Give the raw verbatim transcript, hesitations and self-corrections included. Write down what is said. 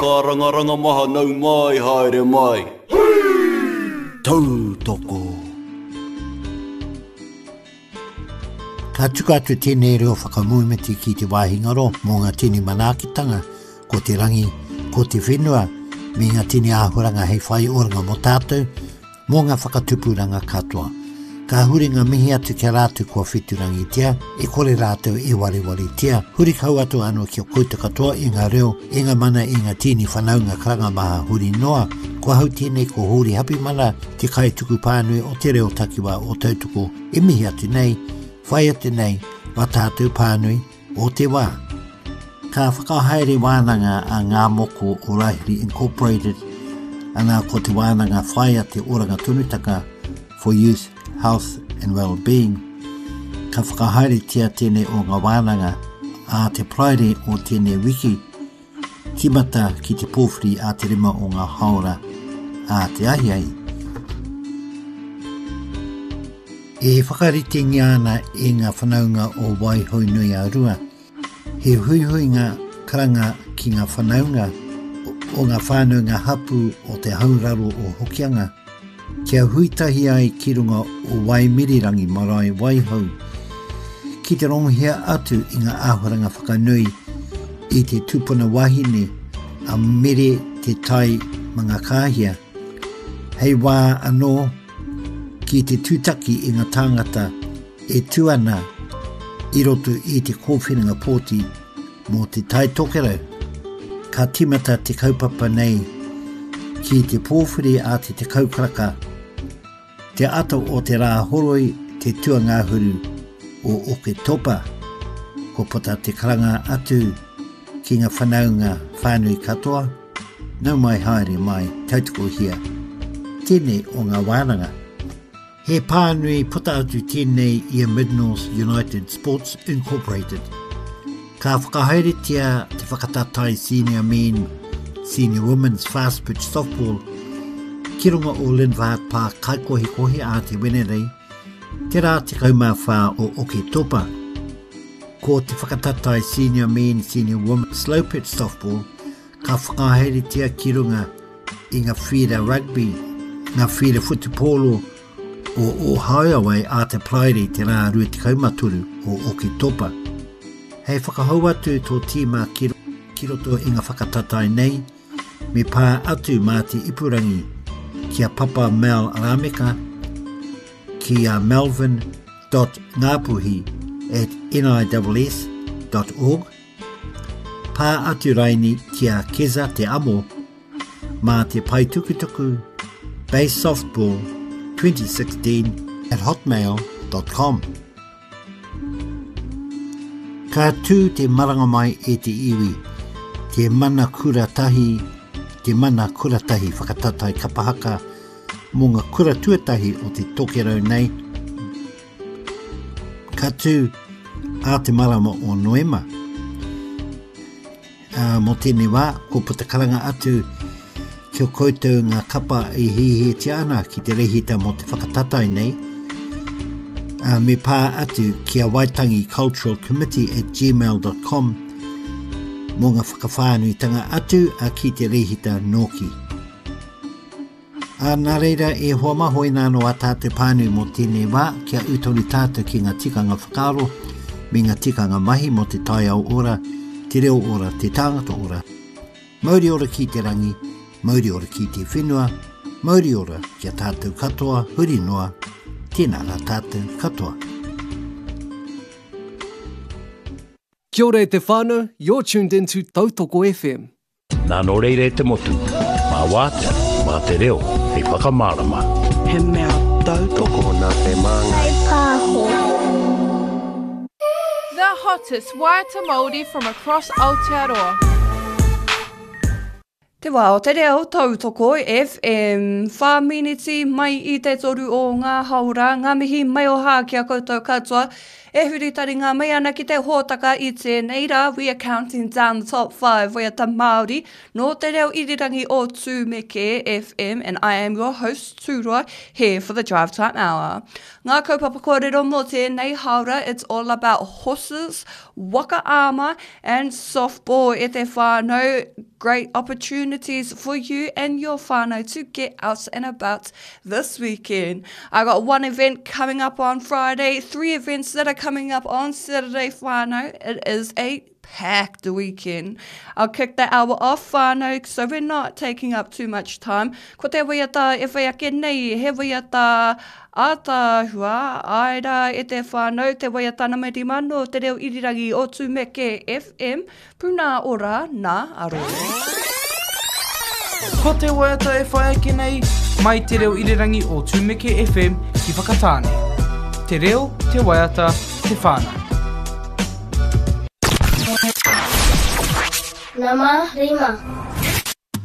Ka rangaranga maha nau mai haere mai. Tau toko. Ka tuka atu tēnei reo whakamuimeti ki te wāhingaro mō ngā tini manakitanga, ko te rangi, ko te whenua, me ngā tini āhuranga hei whai oranga mo tātou, mō ngā whakatupuranga katoa. Ka huri ngā mihi atu kia rātu kua whiturangi tia, e kore rātou e wari wari tia, huri kau atu anō kia koita katoa i ngā reo, e ngā mana i ngā tini whanaunga karanga maha huri noa, ko hau tēnei ko huri hapi mana, te kai tuku pānui o te reo takiwa o tautuko, e mihi atu nei, whai atu nei, wa tātou pānui o te wā. Ka whakahaere wānanga a ngā moko o Raihiri Incorporated, ana ko te wānanga whai ate oranga tunutaka for youth, health and well-being. Ka whakahaere tia tēnei o ngā wānanga a te praere o tēnei wiki, timata ki te pōwhiri a te rima o ngā haora a te ahiai. E whakarite ngiana e ngā whanaunga o Waihoi Nui a Rua. He huihui ngā karanga ki ngā whanaunga o ngā whānau hapu o te hauraro o Hokianga. Kia huitahi ai ki runga o Waimirirangi marae Waihau. Ki te ronghia atu i ngā āhuranga whakanui i te tupuna wahine a mere te tai mga kāhia. Hei wā anō ki te tūtaki i ngā tāngata e tuana i roto i te kōwhiringa pōti mō te tai tokerau. Ka timata te kaupapa nei ki te pōwhiri a te te kaukaraka, te ato o te rā horoi te tua ngāhuru o Oke Topa, ko pota te karanga atu ki ngā whanaunga whānui katoa, nau mai haere mai tautoko hia. Tēnei o ngā wānanga. He pānui puta atu tēnei i a Mid-North United Sports Incorporated. Ka whakahaere tia te whakatatai senior men, senior women's fast pitch softball, ki runga o Linvaat Park kaikohi kohi a te Wenerei, te rā te kaumawha o Oke Topa. Ko te whakatatai senior men, senior women's slow pitch softball, ka whakahaere tia ki runga i ngā whira rugby, ngā whira futupolo o Ohio a te praere te rā rua te kaumaturu o Oke Topa. Hei whakahau atu tō tīma ki, ki roto i ngā whakatatai nei, me pā atu mā te ipurangi ki a Papa Mel Arameka, ki a melvin dot ngapuhi at niss dot org, pā atu raini ki a Keza te Amo, mā te paitukutuku Base Softball twenty sixteen at hotmail dot com. Ka tū te maranga mai e te iwi, te mana kuratahi, te mana kuratahi whakatatai kapahaka mō ngā kura tuatahi o te tokerau nei. Ka tū a te marama o Noema. Uh, mō tēnei wā, ko putakaranga atu kia koutou ngā kapa i hihi te ana ki te rehita mō te whakatatai nei. Uh, me pā atu kia Waitangi Cultural Committee at gmail dot com mō ngā whakawhānuitanga atu a ki te rehita Noki. A nā reira e hoa mahoi nāno a tātou pānui mō tēnei wā kia utori tātou ki ngā tikanga whakaro me ngā tikanga mahi mō te tai au ora, te reo ora, te tāngata ora. Mauri ora ki te rangi, mauri ora ki te whenua, mauri ora kia tātou katoa, huri noa, tēnā rā tātou katoa. Kia ora e te whānau, you're tuned into Tautoko F M. Nā no reire te motu, mā wātea, mā te reo, hei whakamārama. He mea tautoko nā te manga. Hei pāho. The hottest Waiata Māori from across Aotearoa. Te wā o te reo tautoko F M, whāminiti mai i te toru o ngā haura, ngā mihi mai o hā ki a koutou katoa, e huritari ngā mai ana ki te hōtaka i tēnei rā, we are counting down the top five, wea ta Māori, no te reo irirangi o Tūmeke F M, and I am your host, Tūroa, here for the Drive Time Hour. Ngā kaupapa kōrero mō tēnei haura, it's all about horses, waka ama, and softball e te whānau. Great opportunities for you and your whānau to get out and about this weekend. I got one event coming up on Friday, three events that are coming up on Saturday, whānau. It is a packed weekend. I'll kick the hour off, whānau, so we're not taking up too much time. Ko te waiata e waiake nei, he waiata ātāhua, aira e te whānau, te waiata namerima no te reo irirangi o Tūmeke F M, puna ora nā aroe. Ko te waiata e whaiake nei, mai te reo irirangi o Tūmeke F M ki whakatāne. Te reo, te waiata, te whānau. Nama rima.